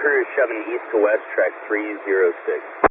crew is shoving east to west, track 306.